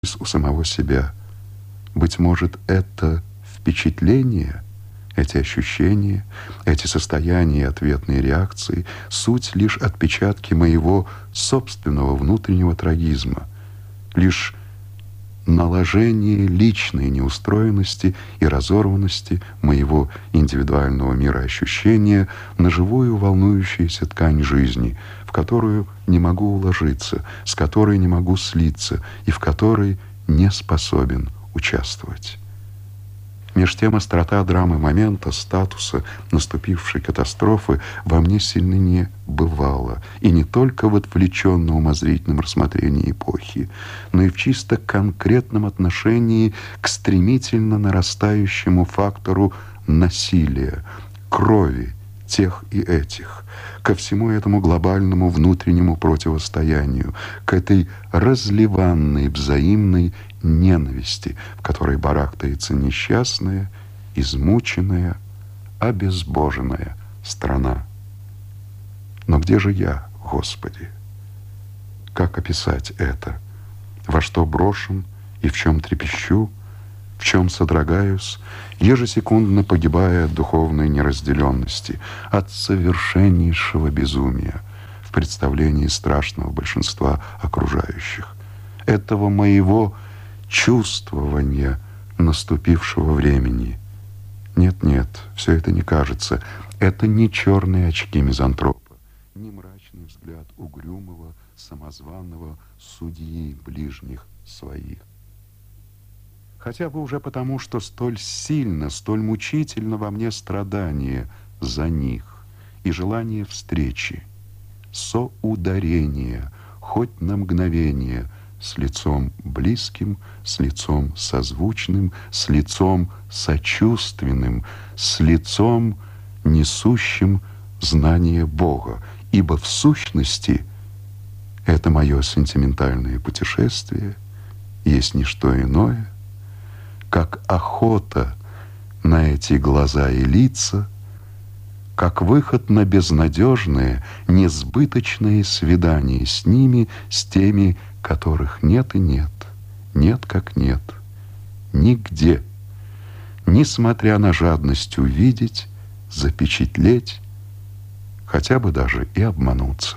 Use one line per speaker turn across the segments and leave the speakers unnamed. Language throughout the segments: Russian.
у самого себя. Быть может, это впечатление, эти ощущения, эти состояния и ответные реакции — суть лишь отпечатки моего собственного внутреннего трагизма, лишь наложение личной неустроенности и разорванности моего индивидуального мироощущения на живую волнующуюся ткань жизни, в которую не могу уложиться, с которой не могу слиться и в которой не способен участвовать. Меж тем острота драмы момента, статуса наступившей катастрофы во мне сильно не бывала, и не только в отвлеченном умозрительном рассмотрении эпохи, но и в чисто конкретном отношении к стремительно нарастающему фактору насилия, крови тех и этих, ко всему этому глобальному внутреннему противостоянию, к этой разливанной взаимной ненависти, в которой барахтается несчастная, измученная, обезбоженная страна. Но где же я, Господи? Как описать это? Во что брошен и в чем трепещу, в чем содрогаюсь, ежесекундно погибая от духовной неразделенности, от совершеннейшего безумия в представлении страшного большинства окружающих, этого моего чувствования наступившего времени. Нет, все это не кажется. Это не черные очки мизантропа, не мрачный взгляд угрюмого, самозваного судьи ближних своих. Хотя бы уже потому, что столь сильно, столь мучительно во мне страдание за них и желание встречи, соударения, хоть на мгновение, с лицом близким, с лицом созвучным, с лицом сочувственным, с лицом, несущим знание Бога. Ибо в сущности это мое сентиментальное путешествие есть не что иное, как охота на эти глаза и лица, как выход на безнадежное, несбыточное свидание с ними, с теми, которых нет и нет, нет как нет, нигде, несмотря на жадность увидеть, запечатлеть, хотя бы даже и обмануться.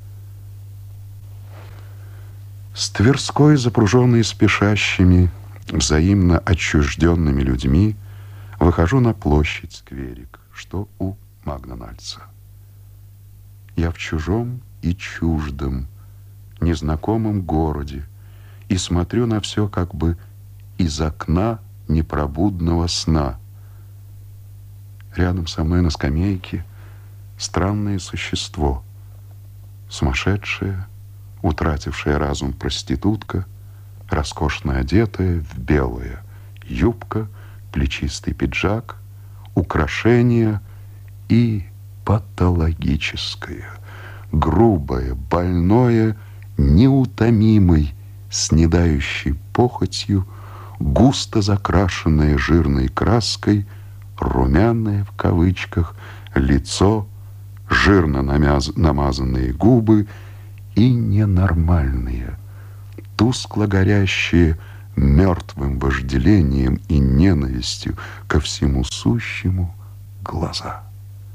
С Тверской, запруженной спешащими, взаимно отчужденными людьми, выхожу на площадь скверик, что у Магнональца. Я в чужом и чуждом, незнакомом городе и смотрю на все как бы из окна непробудного сна. Рядом со мной на скамейке странное существо, сумасшедшая, утратившая разум проститутка, роскошно одетая в белое, юбка, плечистый пиджак, украшения и патологическое, грубое, больное, неутомимой, снедающей похотью, густо закрашенное жирной краской, румяное в кавычках лицо, жирно намазанные губы и ненормальные, тускло горящие мертвым вожделением и ненавистью ко всему сущему глаза.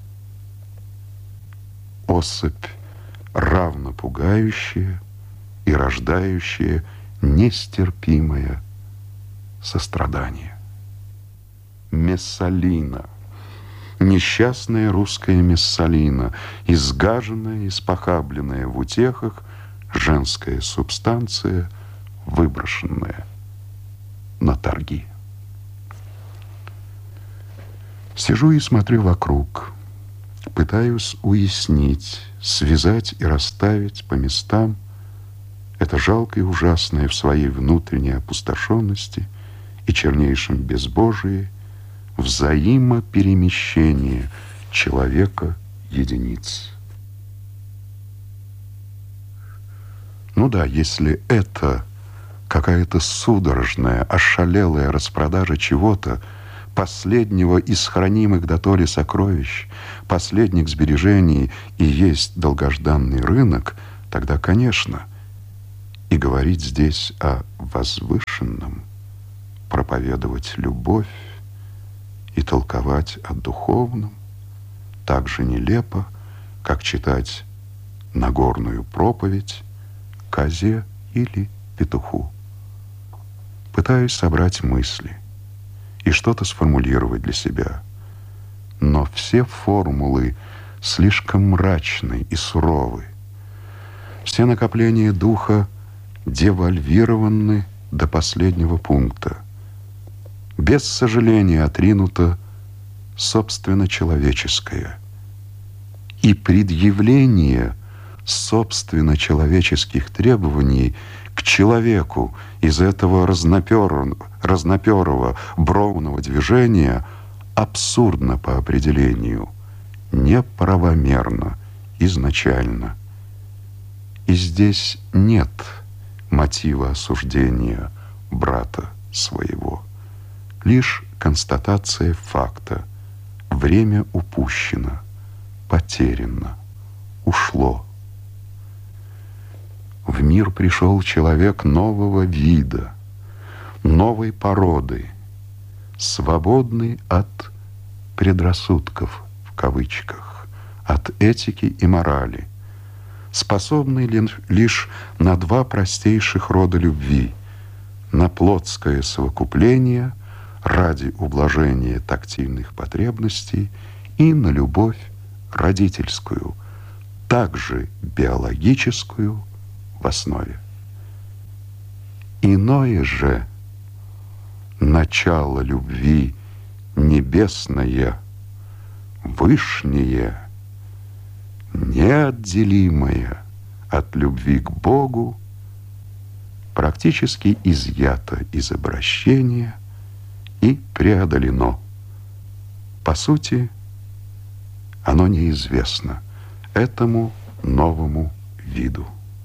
Особь, равно пугающая и рождающая нестерпимое сострадание. Мессалина, несчастная русская Мессалина, изгаженная, испохабленная в утехах, женская субстанция, выброшенная на торги. Сижу и смотрю вокруг, пытаюсь уяснить, связать и расставить по местам это жалкое и ужасное в своей внутренней опустошенности и чернейшем безбожии взаимоперемещение человека-единиц. Ну да, если это какая-то судорожная, ошалелая распродажа чего-то, последнего из хранимых доторе сокровищ, последних сбережений и есть долгожданный рынок, тогда, конечно, И говорить здесь о возвышенном, проповедовать любовь и толковать о духовном так же нелепо, как читать Нагорную проповедь козе или петуху. Пытаюсь собрать мысли и что-то сформулировать для себя, но все формулы слишком мрачны и суровы. Все накопления духа девальвированы до последнего пункта. Без сожаления отринуто собственно человеческое. И предъявление собственно человеческих требований к человеку из этого разноперого броуного движения абсурдно по определению, неправомерно изначально. И здесь нет мотива осуждения брата своего, лишь констатация факта. Время упущено, потеряно, ушло. В мир пришел человек нового вида, новой породы, свободный от предрассудков, в кавычках, от этики и морали, способный лишь на два простейших рода любви: на плотское совокупление ради ублажения тактильных потребностей и на любовь родительскую, также биологическую в основе. Иное же начало любви небесное, вышнее, неотделимое от любви к Богу, практически изъято из обращения и преодолено. По сути, оно неизвестно этому новому виду.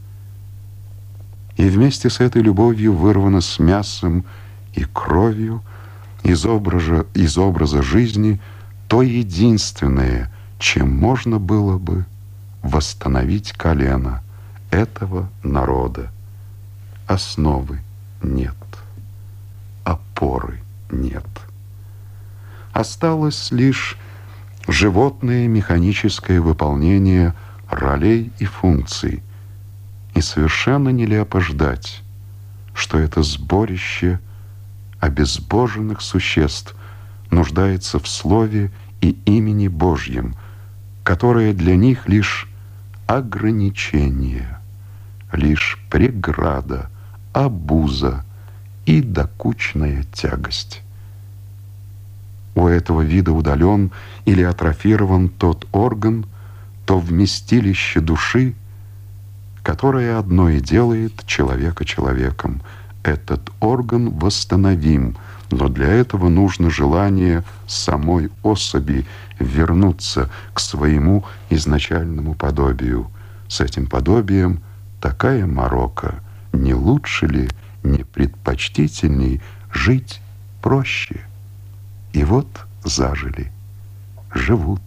И вместе с этой любовью вырвано с мясом и кровью из образа жизни то единственное, чем можно было бы восстановить колено этого народа. Основы нет, опоры нет. Осталось лишь животное механическое выполнение ролей и функций, и совершенно нелепо ждать, что это сборище обезбоженных существ нуждается в слове и имени Божьем, которое для них лишь ограничение, лишь преграда, обуза и докучная тягость. У этого вида удален или атрофирован тот орган, то вместилище души, которое одно и делает человека человеком. Этот орган восстановим, но для этого нужно желание самой особи вернуться к своему изначальному подобию. С этим подобием такая морока, не лучше ли, не предпочтительней жить проще? И вот зажили, живут.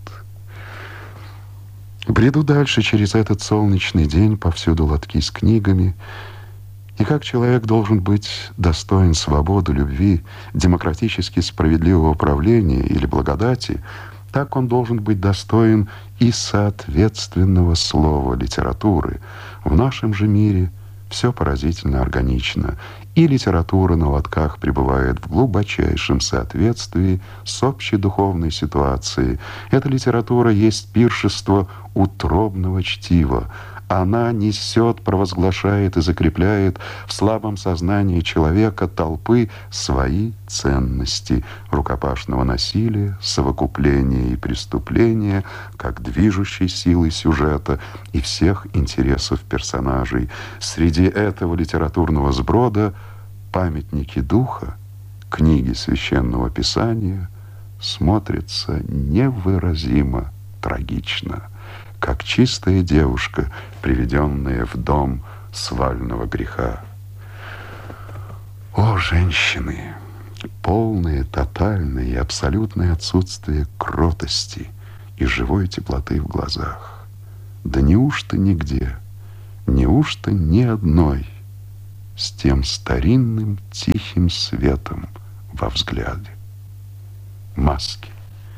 Бреду дальше через этот солнечный день, повсюду лотки с книгами. И как человек должен быть достоин свободы, любви, демократически справедливого правления или благодати, так он должен быть достоин и соответственного слова литературы. В нашем же мире все поразительно органично, и литература на лотках пребывает в глубочайшем соответствии с общей духовной ситуацией. Эта литература есть пиршество утробного чтива. Она несет, провозглашает и закрепляет в слабом сознании человека, толпы, свои ценности рукопашного насилия, совокупления и преступления, как движущей силы сюжета и всех интересов персонажей. Среди этого литературного сброда памятники духа, книги Священного Писания смотрятся невыразимо трагично, как чистая девушка, приведенная в дом свального греха. О, женщины! Полное, тотальное и абсолютное отсутствие кротости и живой теплоты в глазах. Да неужто нигде, неужто ни одной с тем старинным тихим светом во взгляде. Маски.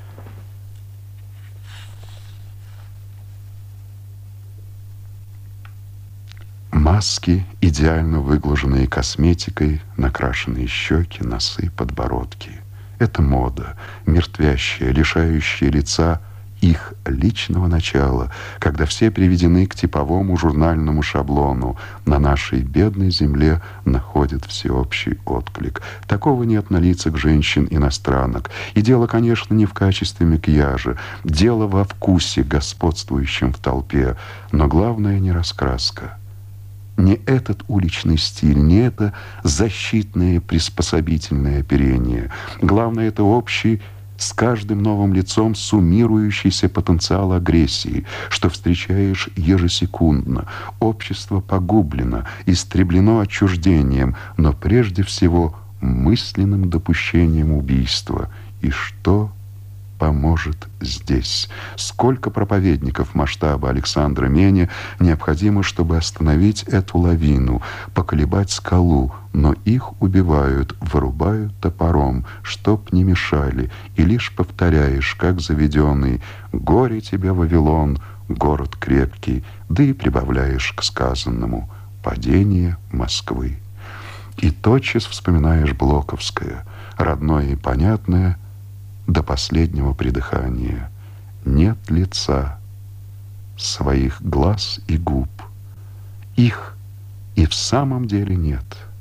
Маски, идеально выглаженные косметикой, накрашенные щеки, носы, подбородки. Это мода, мертвящая, лишающая лица их личного начала, когда все приведены к типовому журнальному шаблону, на нашей бедной земле находит всеобщий отклик. Такого нет на лицах женщин-иностранок. И дело, конечно, не в качестве макияжа, дело во вкусе, господствующем в толпе, но главное не раскраска. Не этот уличный стиль, не это защитное приспособительное оперение. Главное, это общий, с каждым новым лицом суммирующийся потенциал агрессии, что встречаешь ежесекундно. Общество погублено, истреблено отчуждением, но прежде всего мысленным допущением убийства. И что поможет здесь? Сколько проповедников масштаба Александра Меня необходимо, чтобы остановить эту лавину, поколебать скалу, но их убивают, вырубают топором, чтоб не мешали, и лишь повторяешь, как заведенный: «Горе тебе, Вавилон, город крепкий», да и прибавляешь к сказанному: «Падение Москвы». И тотчас вспоминаешь Блоковское, родное и понятное, до последнего придыхания. Нет лица, своих глаз и губ. Их и в самом деле нет.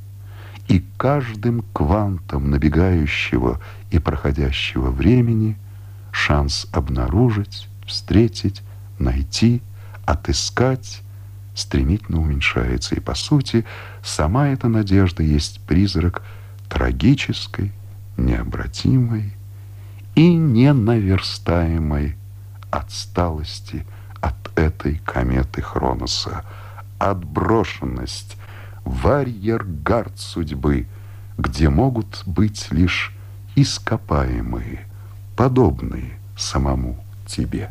И каждым квантом набегающего и проходящего времени шанс обнаружить, встретить, найти, отыскать стремительно уменьшается. И, по сути, сама эта надежда есть призрак трагической, необратимой и ненаверстаемой отсталости от этой кометы Хроноса. Отброшенность в арьергард судьбы, где могут быть лишь ископаемые, подобные самому тебе.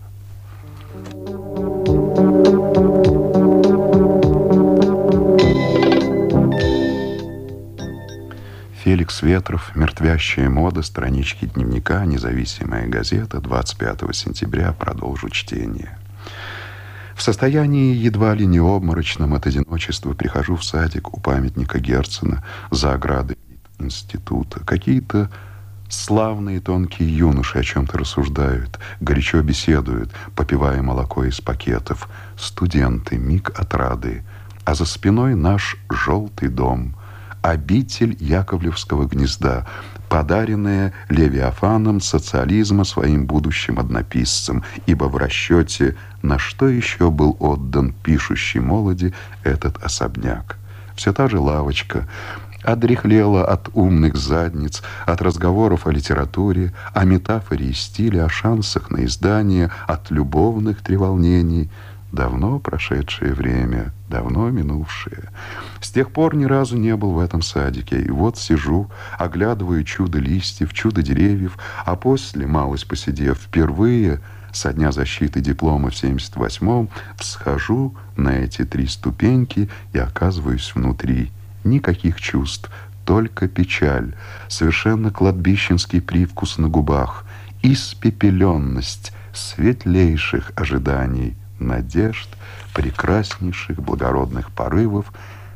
Феликс Ветров, «Мертвящая мода», странички дневника, «Независимая газета», 25 сентября, продолжу чтение. В состоянии едва ли не обморочном от одиночества прихожу в садик у памятника Герцена за оградой института. Какие-то славные тонкие юноши о чем-то рассуждают, горячо беседуют, попивая молоко из пакетов. Студенты, миг отрады, а за спиной наш желтый дом, обитель Яковлевского гнезда, подаренная Левиафаном социализма своим будущим однописцам, ибо в расчете на что еще был отдан пишущей молоди этот особняк. Все та же лавочка одряхлела от умных задниц, от разговоров о литературе, о метафоре и стиле, о шансах на издание, от любовных треволнений. Давно прошедшее время, давно минувшее. С тех пор ни разу не был в этом садике. И вот сижу, оглядываю чудо листьев, чудо деревьев, а после, малость посидев, впервые со дня защиты диплома в 78-м всхожу на эти 3 ступеньки и оказываюсь внутри. Никаких чувств, только печаль, совершенно кладбищенский привкус на губах, испепеленность светлейших ожиданий, надежд, прекраснейших благородных порывов,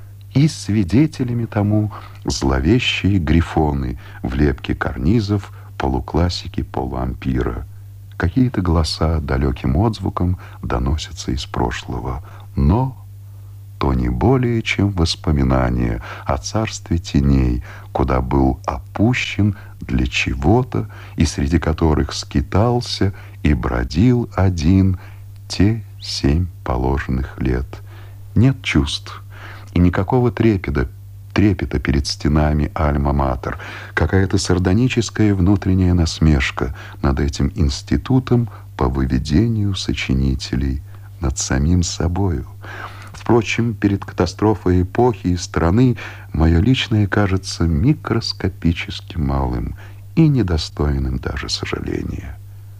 и свидетелями тому зловещие грифоны в лепке карнизов, полуклассики, полуампира. Какие-то голоса далеким отзвуком доносятся из прошлого, но то не более, чем воспоминания о царстве теней, куда был опущен для чего-то, и среди которых скитался и бродил один те 7 положенных лет. Нет чувств и никакого трепета перед стенами Альма-Матер, какая-то сардоническая внутренняя насмешка над этим институтом по выведению сочинителей, над самим собою. Впрочем, перед катастрофой эпохи и страны мое личное кажется микроскопически малым и недостойным даже сожаления.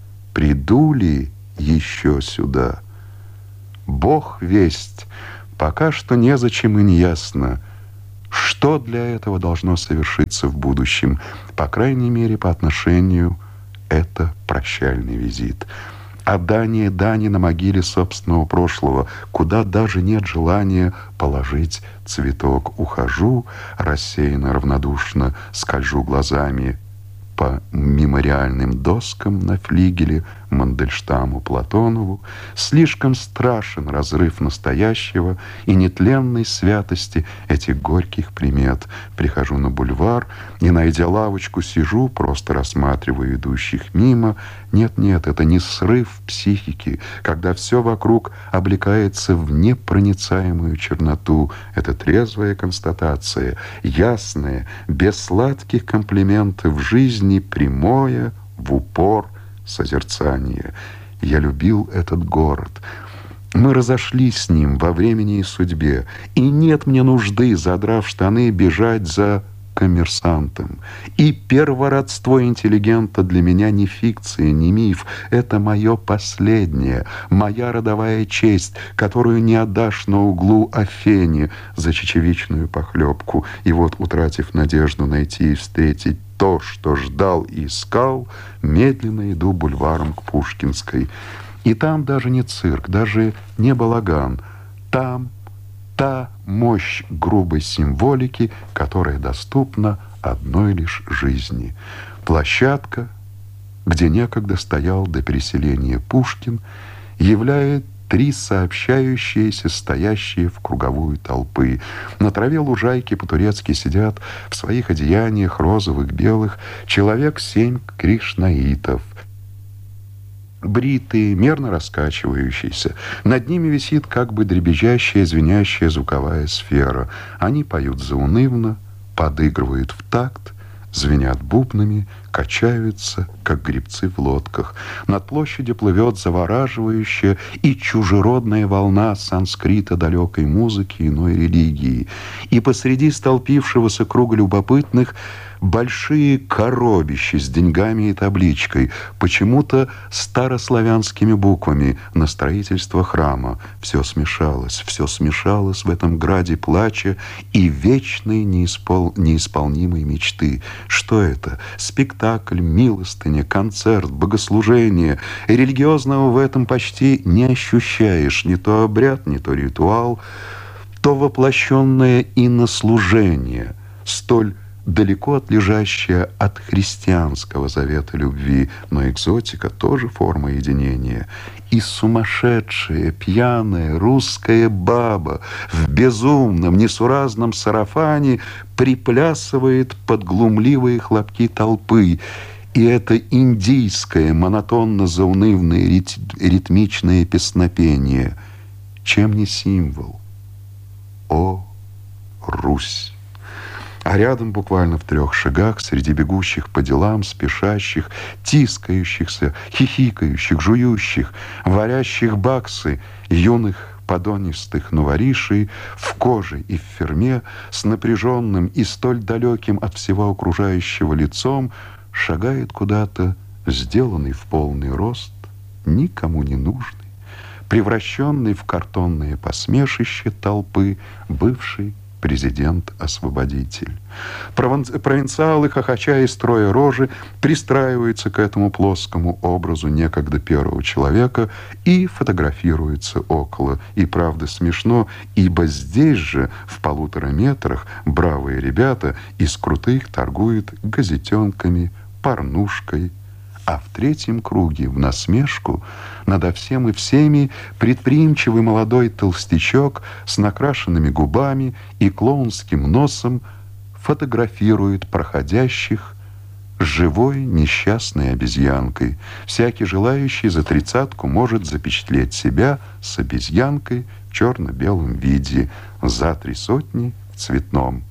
Приду ли еще сюда? Бог весть, пока что незачем и неясно. Что для этого должно совершиться в будущем? По крайней мере, по отношению это прощальный визит. Отдание дани на могиле собственного прошлого, куда даже нет желания положить цветок. Ухожу, рассеянно, равнодушно скольжу глазами по мемориальным доскам на флигеле Мандельштаму Платонову. Слишком страшен разрыв настоящего и нетленной святости этих горьких примет. Прихожу на бульвар и, найдя лавочку, сижу, просто рассматриваю идущих мимо. Нет, это не срыв психики, когда все вокруг облекается в непроницаемую черноту. Это трезвая констатация, ясная, без сладких комплиментов жизни, прямое, в упор созерцание. Я любил этот город. Мы разошлись с ним во времени и судьбе, и нет мне нужды, задрав штаны, бежать за коммерсантом. И первородство интеллигента для меня не фикция, не миф. Это мое последнее, моя родовая честь, которую не отдашь на углу Афене за чечевичную похлебку. И вот, утратив надежду найти и встретить то, что ждал и искал, медленно иду бульваром к Пушкинской. И там даже не цирк, даже не балаган. Там та мощь грубой символики, которая доступна одной лишь жизни. Площадка, где некогда стоял до переселения Пушкин, являет три сообщающиеся, стоящие в круговую толпы. На траве лужайки по-турецки сидят в своих одеяниях розовых, белых человек 7 кришнаитов, бритые, мерно раскачивающиеся. Над ними висит как бы дребезжащая, звенящая звуковая сфера. Они поют заунывно, подыгрывают в такт, звенят бубнами, качаются, как гребцы в лодках. Над площадью плывет завораживающая и чужеродная волна санскрита, далекой музыки, иной религии. И посреди столпившегося круга любопытных большие коробища с деньгами и табличкой, почему-то старославянскими буквами, на строительство храма. Все смешалось в этом граде плача и вечной неисполнимой мечты. Что это? Спектакль, милостыня, концерт, богослужение. Религиозного в этом почти не ощущаешь. Не то обряд, не то ритуал, то воплощенное иннослужение, столь далеко отлежащая от христианского завета любви, но экзотика тоже форма единения. И сумасшедшая, пьяная русская баба в безумном, несуразном сарафане приплясывает под глумливые хлопки толпы. И это индийское, монотонно-заунывное, ритмичное песнопение. Чем не символ? О, Русь! А рядом, буквально в 3 шагах, среди бегущих по делам, спешащих, тискающихся, хихикающих, жующих, варящих баксы, юных подонистых новоришей в коже и в ферме, с напряженным и столь далеким от всего окружающего лицом, шагает куда-то, сделанный в полный рост, никому не нужный, превращенный в картонное посмешище толпы, бывший президент-освободитель. Провинциалы, хохоча и строя рожи, пристраиваются к этому плоскому образу некогда первого человека и фотографируются около. И правда смешно, ибо здесь же, в 1,5 метрах, бравые ребята из крутых торгуют газетенками, порнушкой, а в 3-м круге, в насмешку надо всем и всеми, предприимчивый молодой толстячок с накрашенными губами и клоунским носом фотографирует проходящих живой несчастной обезьянкой. Всякий желающий за 30 может запечатлеть себя с обезьянкой в черно-белом виде, за 300 в цветном.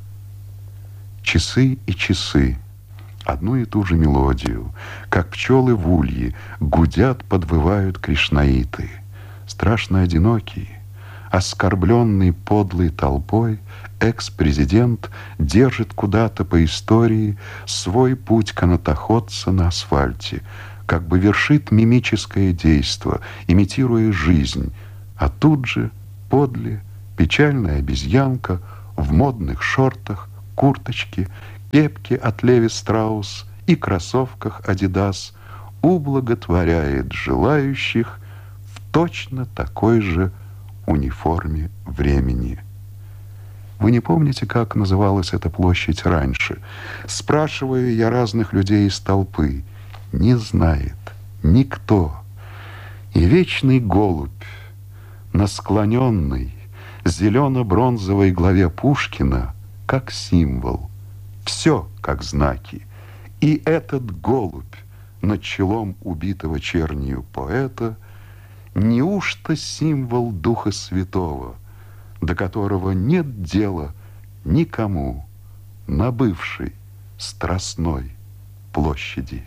Часы и часы. Одну и ту же мелодию, как пчелы в улье, гудят, подвывают кришнаиты. Страшно одинокий, оскорбленный подлой толпой, экс-президент держит куда-то по истории свой путь канатоходца на асфальте, как бы вершит мимическое действо, имитируя жизнь, а тут же подле печальная обезьянка в модных шортах, курточке, кепке от Леви Страус и кроссовках Адидас ублаготворяет желающих в точно такой же униформе времени. Вы не помните, как называлась эта площадь раньше? Спрашиваю я разных людей из толпы. Не знает никто. И вечный голубь на склоненной зелено-бронзовой главе Пушкина как символ. Все как знаки. И этот голубь над челом убитого чернью поэта неужто символ Духа Святого, до которого нет дела никому на бывшей Страстной площади?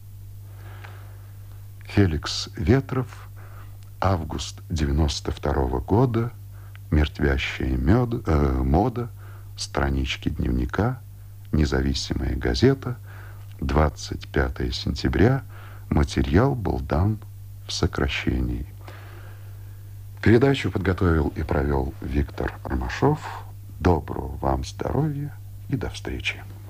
Феликс Ветров, август 92-го года, «Мертвящая мода», странички дневника, «Независимая газета», 25 сентября. Материал был дан в сокращении. Передачу подготовил и провел Виктор Ромашов. Доброго вам здоровья и до встречи.